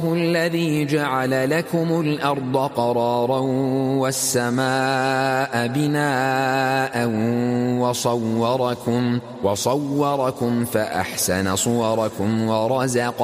الذي جعل لكم الأرض قرارا والسماء بناء وصوركم فأحسن صوركم ورزقكم